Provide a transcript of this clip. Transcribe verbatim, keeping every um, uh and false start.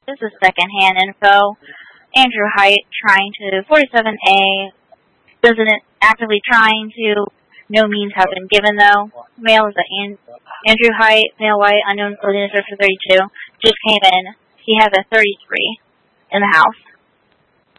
This is secondhand info. Andrew Height trying to forty-seven A. Doesn't actively trying to. No means have been given though. Male is a An- Andrew Height, male white, unknown clothing for thirty-two. Just came in. He has a thirty-three in the house.